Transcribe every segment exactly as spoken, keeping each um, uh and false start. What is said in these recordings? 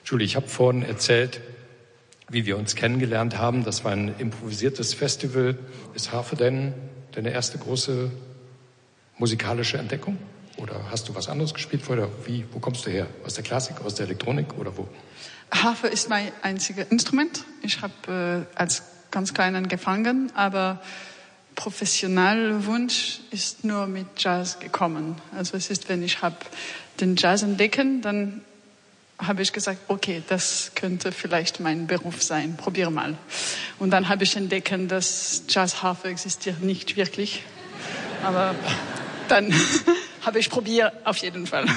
Julie, ich habe vorhin erzählt, wie wir uns kennengelernt haben. Das war ein improvisiertes Festival. Ist Harfe denn deine erste große musikalische Entdeckung? Oder hast du was anderes gespielt vorher? Wie, wo kommst du her? Aus der Klassik, aus der Elektronik oder wo? Harfe ist mein einziges Instrument. Ich habe äh, als ganz klein angefangen, aber professioneller Wunsch ist nur mit Jazz gekommen. Also es ist, wenn ich habe den Jazz entdecken, dann habe ich gesagt, okay, das könnte vielleicht mein Beruf sein. Probier mal. Und dann habe ich entdeckt, dass Jazzharfe existiert nicht wirklich. Aber dann habe ich probiert, auf jeden Fall.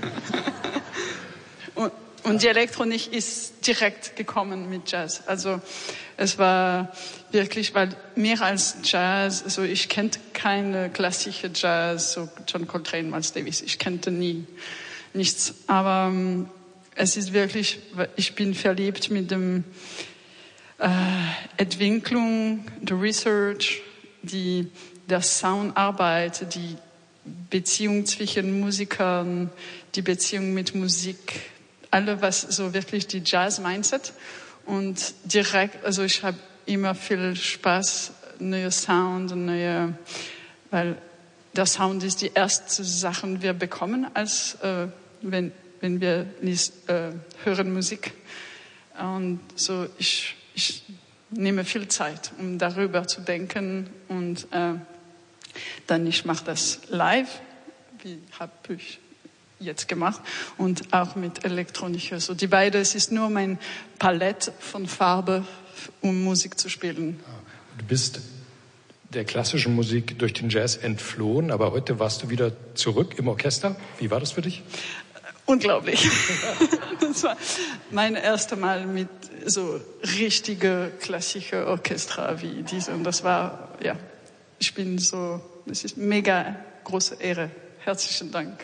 Und, und die Elektronik ist direkt gekommen mit Jazz. Also es war wirklich, weil mehr als Jazz, also ich kannte keine klassische Jazz, so John Coltrane, Miles Davis, ich kannte nie nichts. Aber um, es ist wirklich, ich bin verliebt mit dem äh, Entwicklung, der Research, die der Soundarbeit, die Beziehung zwischen Musikern, die Beziehung mit Musik, alle was so wirklich die Jazz-Mindset und direkt, also ich habe immer viel Spaß, neue Sound, neue, weil der Sound ist die erste Sache, wir bekommen, als äh, wenn wenn wir liest, äh, hören Musik. Und so ich ich nehme viel Zeit, um darüber zu denken und äh, dann ich mache das live, wie habe ich jetzt gemacht und auch mit Elektronik. Also die beiden, es ist nur mein Palette von Farbe, um Musik zu spielen. Du bist der klassischen Musik durch den Jazz entflohen, aber heute warst du wieder zurück im Orchester. Wie war das für dich? Unglaublich. Das war mein erstes Mal mit so richtige klassische Orchester wie diese. Und das war, ja, ich bin so, das ist mega große Ehre. Herzlichen Dank.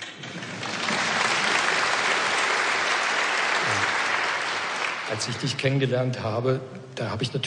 Als ich dich kennengelernt habe, da habe ich natürlich